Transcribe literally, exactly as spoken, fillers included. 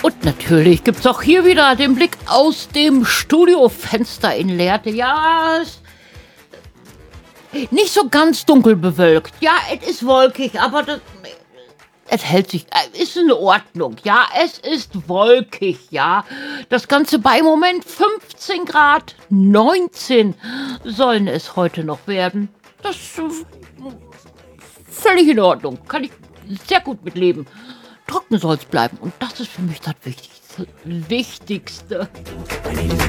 Und natürlich gibt's auch hier wieder den Blick aus dem Studiofenster in Lehrte. Ja, es nicht so ganz dunkel bewölkt. Ja, es ist wolkig, aber das, es hält sich, äh, ist in Ordnung. Ja, es ist wolkig, ja. Das Ganze bei im Moment fünfzehn Grad, neunzehn sollen es heute noch werden. Das ist äh, völlig in Ordnung. Kann ich sehr gut mitleben. Trocken soll es bleiben und das ist für mich das Wichtigste. Wichtigste.